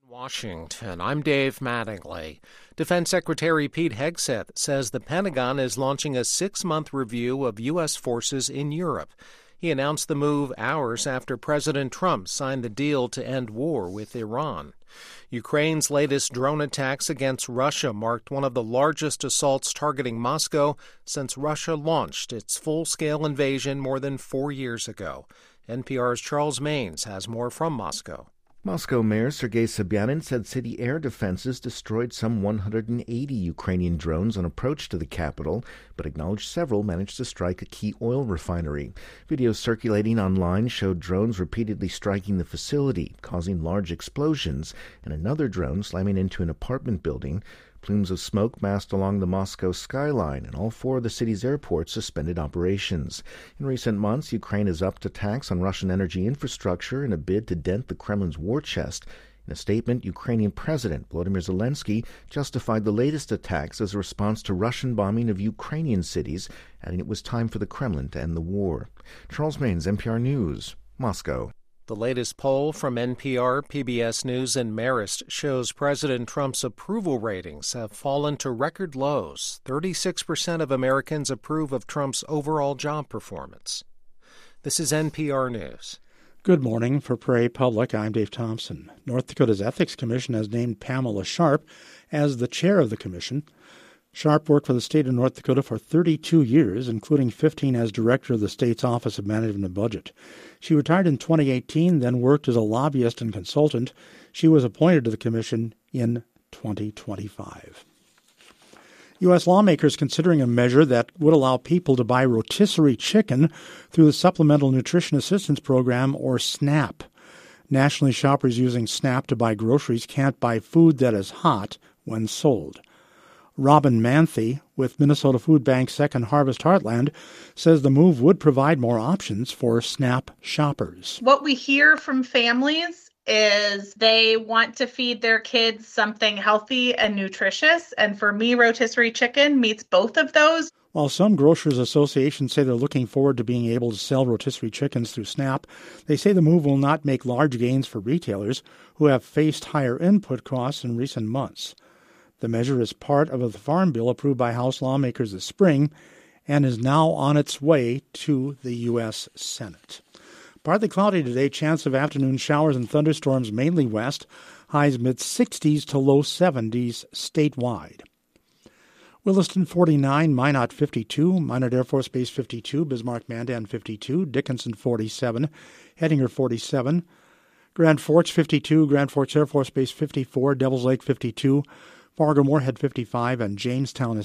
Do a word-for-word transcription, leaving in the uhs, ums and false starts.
Washington, I'm Dave Mattingly. Defense Secretary Pete Hegseth says the Pentagon is launching a six-month review of U S forces in Europe. He announced the move hours after President Trump signed the deal to end war with Iran. Ukraine's latest drone attacks against Russia marked one of the largest assaults targeting Moscow since Russia launched its full-scale invasion more than four years ago. N P R's Charles Maynes has more from Moscow. Moscow Mayor Sergei Sobyanin said city air defenses destroyed some one hundred eighty Ukrainian drones on approach to the capital, but acknowledged several managed to strike a key oil refinery. Videos circulating online showed drones repeatedly striking the facility, causing large explosions, and another drone slamming into an apartment building. Plumes of smoke massed along the Moscow skyline, and all four of the city's airports suspended operations. In recent months, Ukraine has upped attacks on Russian energy infrastructure in a bid to dent the Kremlin's war chest. In a statement, Ukrainian President Volodymyr Zelensky justified the latest attacks as a response to Russian bombing of Ukrainian cities, adding it was time for the Kremlin to end the war. Charles Maynes, N P R News, Moscow. The latest poll from N P R, P B S News, and Marist shows President Trump's approval ratings have fallen to record lows. thirty-six percent of Americans approve of Trump's overall job performance. This is N P R News. Good morning. For Prairie Public, I'm Dave Thompson. North Dakota's Ethics Commission has named Pamela Sharp as the chair of the commission. Sharp worked for the state of North Dakota for thirty-two years, including fifteen as director of the state's Office of Management and Budget. She retired in twenty eighteen, then worked as a lobbyist and consultant. She was appointed to the commission in twenty twenty-five. U S lawmakers considering a measure that would allow people to buy rotisserie chicken through the Supplemental Nutrition Assistance Program, or SNAP. Nationally, shoppers using SNAP to buy groceries can't buy food that is hot when sold. Robin Manthe with Minnesota Food Bank's Second Harvest Heartland says the move would provide more options for SNAP shoppers. What we hear from families is they want to feed their kids something healthy and nutritious, and for me, rotisserie chicken meets both of those. While some grocers associations say they're looking forward to being able to sell rotisserie chickens through SNAP, they say the move will not make large gains for retailers who have faced higher input costs in recent months. The measure is part of the Farm Bill approved by House lawmakers this spring and is now on its way to the U S Senate. Partly cloudy today, chance of afternoon showers and thunderstorms mainly west, highs mid-sixties to low seventies statewide. Williston forty-nine, Minot fifty-two, Minot Air Force Base fifty-two, Bismarck-Mandan fifty-two, Dickinson forty-seven, Hettinger forty-seven, Grand Forks fifty-two, Grand Forks Air Force Base fifty-four, Devils Lake fifty-two, Fargo-Moorhead fifty-five, and Jamestown is